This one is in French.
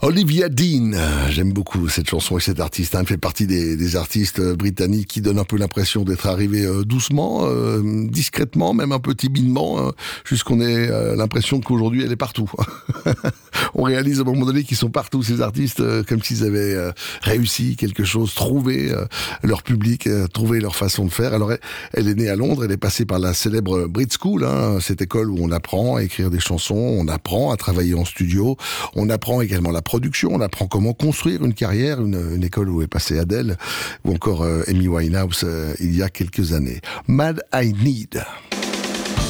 Olivia Dean, j'aime beaucoup cette chanson et cet artiste. Elle fait partie des artistes britanniques qui donnent un peu l'impression d'être arrivés doucement, discrètement, même un peu timidement, jusqu'on ait l'impression qu'aujourd'hui elle est partout. On réalise à un moment donné qu'ils sont partout, ces artistes, comme s'ils avaient réussi quelque chose, trouvé leur public, trouvé leur façon de faire. Alors elle est née à Londres, elle est passée par la célèbre Brit School, cette école où on apprend à écrire des chansons, on apprend à travailler en studio, on apprend également la production, on apprend comment construire une carrière, une école où est passée Adele, ou encore Amy Winehouse il y a quelques années. Mad I Need.